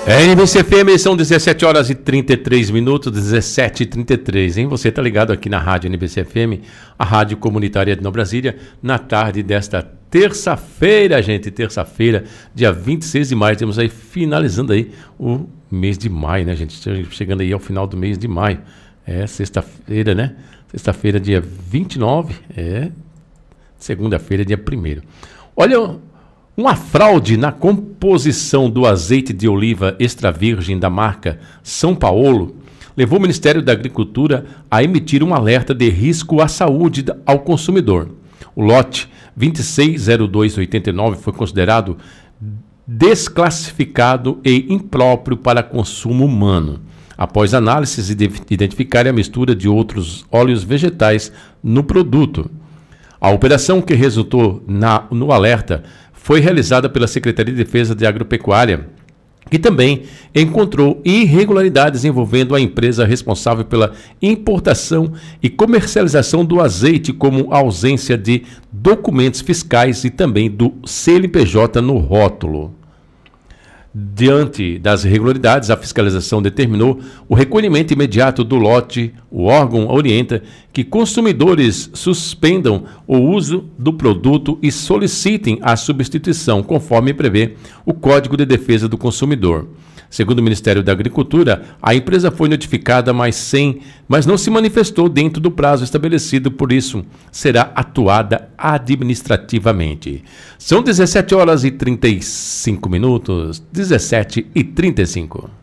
NBC-FM, são 17 horas e 33 minutos, 17h33, hein? Você tá ligado aqui na rádio NBC-FM, a rádio comunitária de Nova Brasília, na tarde desta terça-feira, gente, terça-feira, dia 26 de maio, temos aí, finalizando aí o mês de maio, né, gente? Chegando aí ao final do mês de maio, sexta-feira, né? Sexta-feira, dia 29, segunda-feira, dia 1º. Olha, uma fraude na composição do azeite de oliva extra virgem da marca São Paulo levou o Ministério da Agricultura a emitir um alerta de risco à saúde ao consumidor. O lote 260289 foi considerado desclassificado e impróprio para consumo humano, após análises identificarem a mistura de outros óleos vegetais no produto. A operação que resultou no alerta foi realizada pela Secretaria de Defesa de Agropecuária, que também encontrou irregularidades envolvendo a empresa responsável pela importação e comercialização do azeite, como ausência de documentos fiscais e também do CNPJ no rótulo. Diante das irregularidades, a fiscalização determinou o recolhimento imediato do lote. O órgão orienta que consumidores suspendam o uso do produto e solicitem a substituição, conforme prevê o Código de Defesa do Consumidor. Segundo o Ministério da Agricultura, a empresa foi notificada, mas não se manifestou dentro do prazo estabelecido, por isso será atuada administrativamente. São 17 horas e 35 minutos, 17h35.